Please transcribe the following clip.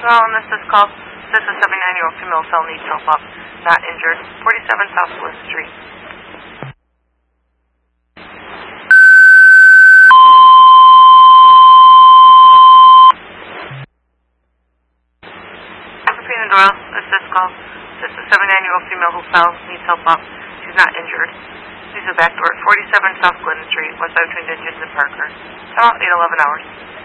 Well, and this is called, this is 79-year-old female cell needs help up, not injured. 47 South Swiss Street. Repeating Doyle, this is called, this is 79-year-old female who fell, needs help up. She's not injured. She's a back door at 47 South Glidden Street, west side between Dingens and Parker. About 8-11 hours.